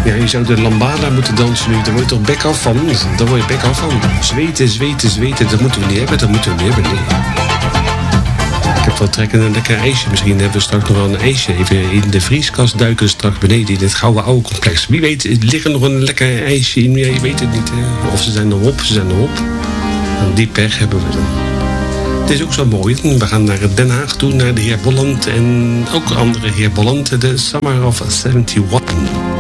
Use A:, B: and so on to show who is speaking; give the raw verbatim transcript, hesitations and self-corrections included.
A: Ja, je zou de lambada moeten dansen nu. Daar word je toch bek af van? Daar word je bek af van. Zweten, zweten, zweten. Dat moeten we niet hebben. Dat moeten we niet hebben, nee. Ik heb wel trek in een lekker ijsje. Misschien hebben we straks nog wel een ijsje. Even in de vrieskast duiken straks beneden in het Gouden Oude Complex. Wie weet, er ligt er nog een lekker ijsje in. Ja, je weet het niet. Hè. Of ze zijn erop, ze zijn erop. En die pech hebben we dan. Het is ook zo mooi. We gaan naar Den Haag toe, naar de heer Bolland. En ook andere heer Bolland. De Summer of eenenzeventig.